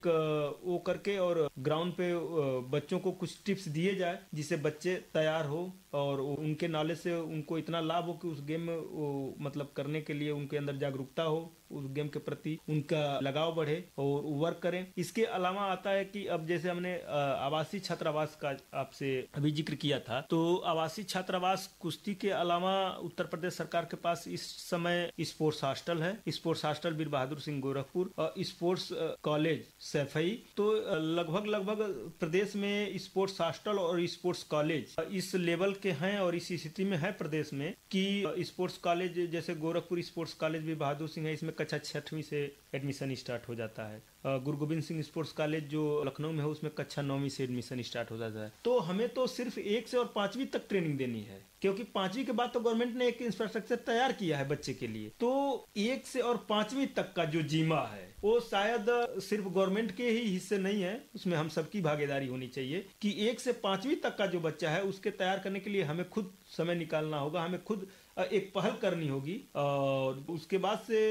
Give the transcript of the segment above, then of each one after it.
वो करके और ग्राउंड पे बच्चों को कुछ टिप्स दिए जाए जिससे बच्चे तैयार हो और उनके नॉलेज से उनको इतना लाभ हो कि उस गेम में वो मतलब करने के लिए उनके अंदर जागरूकता हो, उस गेम के प्रति उनका लगाव बढ़े और वर्क करें। इसके अलावा आता है कि अब जैसे हमने आवासीय छात्रावास का आपसे अभी जिक्र किया था, तो आवासीय छात्रावास कुश्ती के अलावा उत्तर प्रदेश सरकार के पास इस समय स्पोर्ट्स हॉस्टल है, स्पोर्ट्स हॉस्टल वीर बहादुर सिंह गोरखपुर और स्पोर्ट्स कॉलेज सैफई। तो लगभग प्रदेश में स्पोर्ट्स हॉस्टल और स्पोर्ट्स कॉलेज इस लेवल के हैं और इस स्थिति में है प्रदेश में कि स्पोर्ट्स कॉलेज जैसे गोरखपुर स्पोर्ट्स कॉलेज वीर बहादुर सिंह है, इसमें कक्षा 6वीं से एडमिशन स्टार्ट हो जाता है। गुरु गोविंद सिंह स्पोर्ट्स कॉलेज जो लखनऊ में है उसमें कक्षा 9वीं से एडमिशन स्टार्ट हो जाता है। तो हमें तो सिर्फ 1 से और 5वीं तक ट्रेनिंग देनी है, क्योंकि 5वीं के बाद तो गवर्नमेंट ने एक इंफ्रास्ट्रक्चर तैयार किया है बच्चे के लिए। तो 1 से और 5वीं तक का जो जीमा है वो शायद सिर्फ गवर्नमेंट के ही हिस्से नहीं है, उसमें हम सबकी भागीदारी होनी चाहिए कि 1 से 5वीं तक का जो बच्चा है उसके तैयार करने के लिए हमें खुद समय निकालना होगा, हमें खुद एक पहल करनी होगी। और उसके बाद से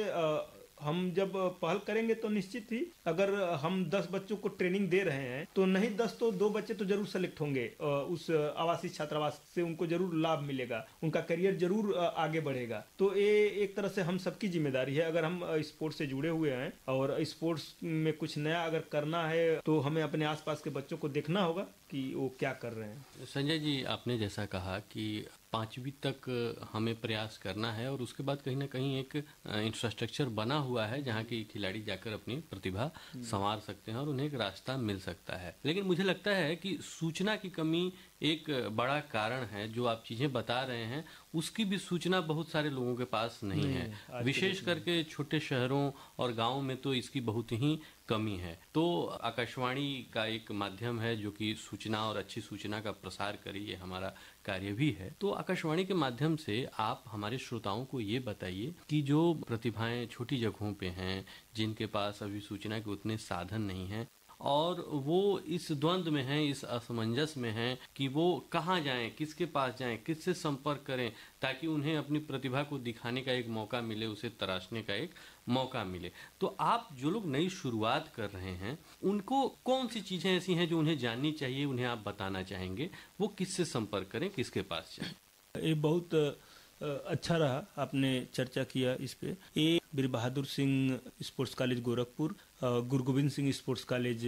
हम जब पहल करेंगे तो निश्चित ही अगर हम 10 बच्चों को ट्रेनिंग दे रहे हैं तो नहीं 10 तो 2 बच्चे तो जरूर सेलेक्ट होंगे उस आवासीय छात्रावास से, उनको जरूर लाभ मिलेगा, उनका करियर जरूर आगे बढ़ेगा। तो ये एक तरह से हम सबकी जिम्मेदारी है। अगर हम स्पोर्ट्स से जुड़े हुए हैं और स्पोर्ट्स में कुछ नया अगर करना है तो हमें अपने आसपास के बच्चों को देखना होगा कि वो क्या कर रहे हैं। संजय जी, आपने जैसा कहा कि 5वीं तक हमें प्रयास करना है और उसके बाद कहीं ना कहीं एक इंफ्रास्ट्रक्चर बना हुआ है जहाँ की खिलाड़ी जाकर अपनी प्रतिभा संवार सकते हैं और उन्हें एक रास्ता मिल सकता है। लेकिन मुझे लगता है कि सूचना की कमी एक बड़ा कारण है। जो आप चीजें बता रहे हैं उसकी भी सूचना बहुत सारे लोगों के पास नहीं है, विशेष करके छोटे शहरों और गाँव में तो इसकी बहुत ही कमी है। तो आकाशवाणी का एक माध्यम है जो कि सूचना और अच्छी सूचना का प्रसार करे, ये हमारा कार्य भी है। तो आकाशवाणी के माध्यम से आप हमारे श्रोताओं को ये बताइए कि जो प्रतिभाएं छोटी जगहों पे हैं, जिनके पास अभी सूचना के उतने साधन नहीं हैं और वो इस द्वंद्व में हैं, इस असमंजस में हैं कि वो कहाँ जाएं, किसके पास जाएं, किससे संपर्क करें ताकि उन्हें अपनी प्रतिभा को दिखाने का एक मौका मिले, उसे तराशने का एक मौका मिले। तो आप जो लोग नई शुरुआत कर रहे हैं उनको कौन सी चीजें ऐसी हैं जो उन्हें जाननी चाहिए, उन्हें आप बताना चाहेंगे, वो किससे संपर्क करें, किसके पास जाएं? ये बहुत अच्छा रहा आपने चर्चा किया इस पे। ये वीर बहादुर सिंह स्पोर्ट्स कॉलेज गोरखपुर, गुरु गोविंद सिंह स्पोर्ट्स कॉलेज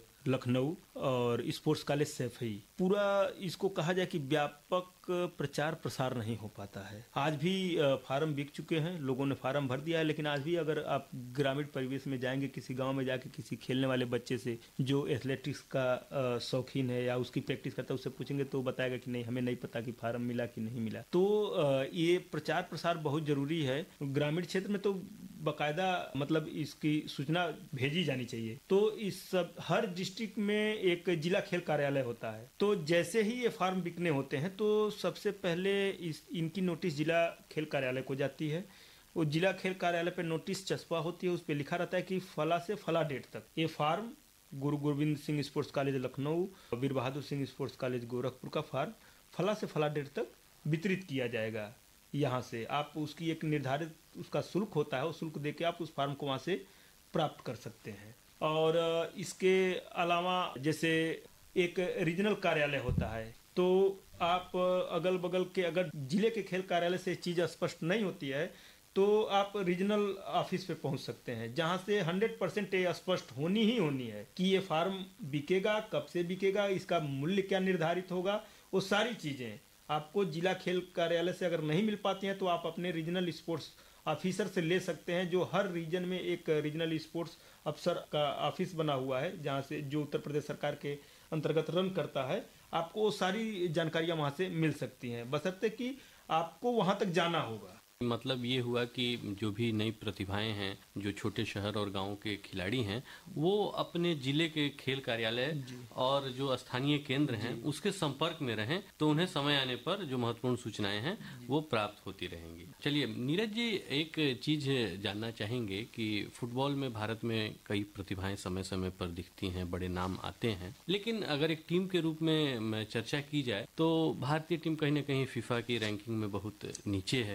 लखनऊ और स्पोर्ट्स कॉलेज सैफई, पूरा इसको कहा जाए कि व्यापक प्रचार प्रसार नहीं हो पाता है। आज भी फार्म बिक चुके हैं, लोगों ने फार्म भर दिया है, लेकिन आज भी अगर आप ग्रामीण परिवेश में जाएंगे, किसी गांव में जाके किसी खेलने वाले बच्चे से जो एथलेटिक्स का शौकीन है या उसकी प्रैक्टिस करता है उससे पूछेंगे तो बताएगा कि नहीं, हमें नहीं पता कि फार्म मिला कि नहीं मिला। तो ये प्रचार प्रसार बहुत जरूरी है। ग्रामीण क्षेत्र में तो बाकायदा मतलब इसकी सूचना भेजी जानी चाहिए। तो इस सब हर डिस्ट्रिक्ट में एक जिला खेल कार्यालय होता है, तो जैसे ही ये फार्म बिकने होते हैं तो सबसे पहले इनकी नोटिस जिला खेल कार्यालय को जाती है। वो जिला खेल कार्यालय पे नोटिस चस्पा होती है, उस पे लिखा रहता है कि फला से फला डेट तक ये फार्म गुरु गोविंद सिंह स्पोर्ट्स कॉलेज लखनऊ, वीर बहादुर सिंह स्पोर्ट्स कॉलेज गोरखपुर का फार्म फला से फला डेट तक वितरित किया जाएगा। यहाँ से आप उसकी एक निर्धारित उसका शुल्क होता है, उस शुल्क दे के आप उस फार्म को वहाँ से प्राप्त कर सकते हैं। और इसके अलावा जैसे एक रीजनल कार्यालय होता है, तो आप अगल बगल के अगर जिले के खेल कार्यालय से चीज़ स्पष्ट नहीं होती है तो आप रीजनल ऑफिस पे पहुंच सकते हैं, जहां से 100% ये स्पष्ट होनी ही होनी है कि ये फार्म बिकेगा, कब से बिकेगा, इसका मूल्य क्या निर्धारित होगा। वो सारी चीज़ें आपको जिला खेल कार्यालय से अगर नहीं मिल पाती हैं तो आप अपने रीजनल स्पोर्ट्स ऑफिसर से ले सकते हैं। जो हर रीजन में एक रीजनल स्पोर्ट्स अफसर का ऑफिस बना हुआ है, जहां से जो उत्तर प्रदेश सरकार के अंतर्गत रन करता है, आपको सारी जानकारियां वहां से मिल सकती हैं, बशर्ते कि आपको वहां तक जाना होगा। मतलब ये हुआ कि जो भी नई प्रतिभाएं हैं, जो छोटे शहर और गांव के खिलाड़ी हैं, वो अपने जिले के खेल कार्यालय और जो स्थानीय केंद्र हैं उसके संपर्क में रहें तो उन्हें समय आने पर जो महत्वपूर्ण सूचनाएं हैं वो प्राप्त होती रहेंगी। चलिए नीरज जी, एक चीज जानना चाहेंगे कि फुटबॉल में भारत में कई प्रतिभाएं समय समय पर दिखती हैं, बड़े नाम आते हैं, लेकिन अगर एक टीम के रूप में चर्चा की जाए तो भारतीय टीम कहीं ना कहीं फीफा की रैंकिंग में बहुत नीचे है। तो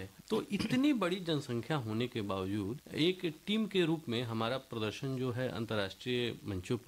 इतनी बड़ी जनसंख्या होने के बावजूद एक टीम के रूप में हमारा प्रदर्शन जो है अंतर्राष्ट्रीय मंचों पर